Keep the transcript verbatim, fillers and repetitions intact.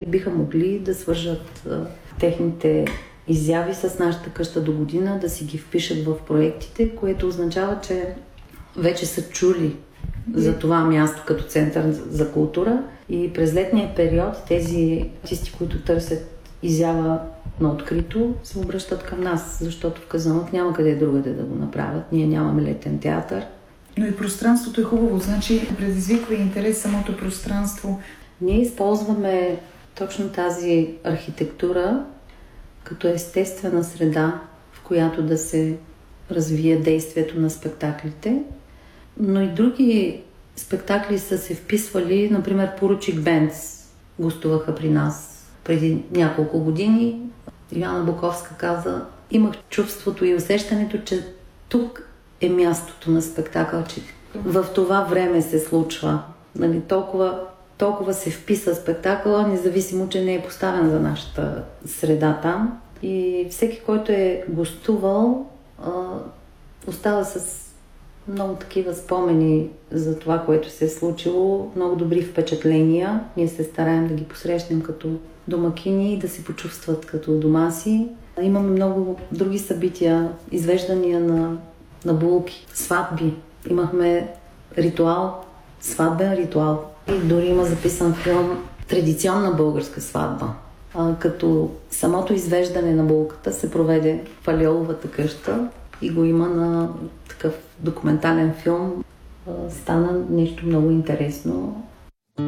биха могли да свържат а, техните изяви с нашата къща до година, да си ги впишат в проектите, което означава, че вече са чули за това място като център за култура и през летния период тези артисти, които търсят изява на открито, се обръщат към нас, защото в Казанлък няма къде другаде да го направят. Ние нямаме летен театър. Но и пространството е хубаво, значи предизвиква интерес самото пространство. Ние използваме точно тази архитектура като естествена среда, в която да се развие действието на спектаклите. Но и други спектакли са се вписвали, например Поручик Бенц гостуваха при нас преди няколко години. Йоана Буковска каза, имах чувството и усещането, че тук е мястото на спектакъл, че в това време се случва. Нали, толкова, толкова се вписа спектакъла, независимо, че не е поставен за нашата среда там. И всеки, който е гостувал, остава с много такива спомени за това, което се е случило, много добри впечатления. Ние се стараем да ги посрещнем като домакини и да се почувстват като дома си. Имаме много други събития, извеждания на, на булки, сватби. Имахме ритуал, сватбен ритуал. И дори има записан филм традиционна българска сватба. А, като самото извеждане на булката се проведе в Алиоловата къща и го има на такъв документален филм. А, стана нещо много интересно.